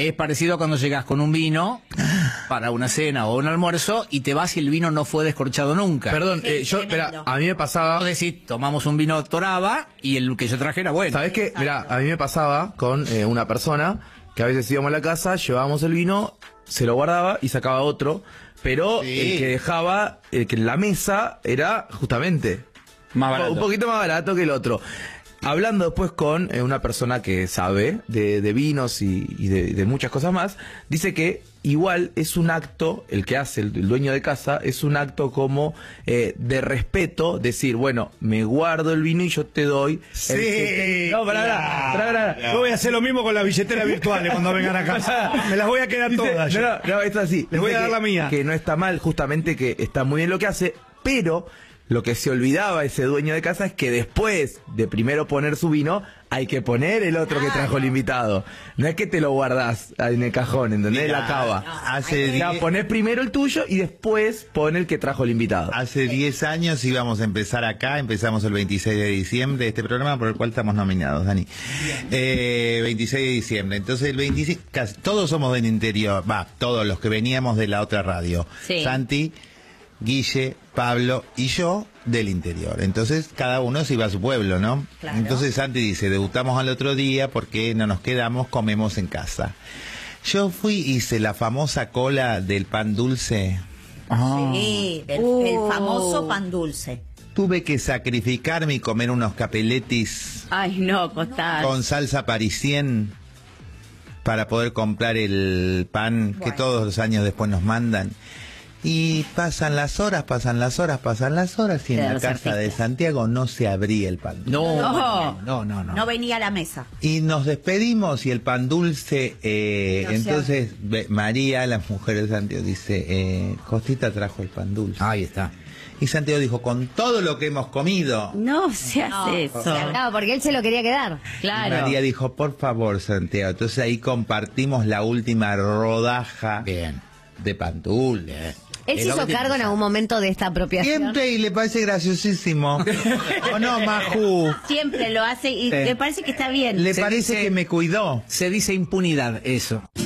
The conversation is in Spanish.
Es parecido a cuando llegas con un vino para una cena o un almuerzo y te vas y el vino no fue descorchado nunca. Perdón, espera, a mí me pasaba... Vos decís, tomamos un vino Toraba y el que yo traje era bueno. ¿Sabés qué? Mirá, a mí me pasaba con una persona que a veces íbamos a la casa, llevábamos el vino, se lo guardaba y sacaba otro, pero el que dejaba, el que en la mesa era justamente más barato. Un poquito más barato que el otro. Hablando después con una persona que sabe de vinos y de muchas cosas más, dice que igual es un acto, el que hace el dueño de casa, es un acto como de respeto, decir, bueno, me guardo el vino y yo te doy... Sí. No, pará. Yo voy a hacer lo mismo con las billeteras virtuales cuando vengan a casa. Me las voy a quedar todas. No, esto es así. Les voy a dar la mía. Que no está mal, justamente que está muy bien lo que hace, pero... Lo que se olvidaba ese dueño de casa es que después de primero poner su vino, hay que poner el otro que trajo el invitado. No es que te lo guardás en el cajón, ¿entendés? Mira, la cava. Ponés primero el tuyo y después pon el que trajo el invitado. Hace 10 años íbamos a empezar acá, empezamos el 26 de diciembre, este programa por el cual estamos nominados, Dani. 26 de diciembre, entonces el 25, casi todos somos del interior, todos los que veníamos de la otra radio. Sí. Santi, Guille, Pablo y yo del interior. Entonces cada uno se iba a su pueblo, ¿no? Claro. Entonces Santi dice, debutamos al otro día porque no nos quedamos, comemos en casa. Yo fui, hice la famosa cola del pan dulce. Sí, el famoso pan dulce. Tuve que sacrificarme y comer unos capeletis Ay, no, Costal. con salsa parisien para poder comprar el pan que todos los años después nos mandan. Y pasan las horas y en la casa de Santiago no se abría el pan. No. No venía a la mesa. Y nos despedimos y el pan dulce, entonces María, la mujer de Santiago, dice, Costita trajo el pan dulce. Ahí está. Y Santiago dijo, con todo lo que hemos comido. No se hace eso. Claro, porque él se lo quería quedar. Claro. Y María dijo, por favor, Santiago. Entonces ahí compartimos la última rodaja de pan dulce. ¿Él se hizo cargo en algún momento de esta apropiación? Siempre, y le parece graciosísimo. ¿O no, Maju? Siempre lo hace y me parece que está bien. Le parece que me cuidó. Se dice impunidad, eso.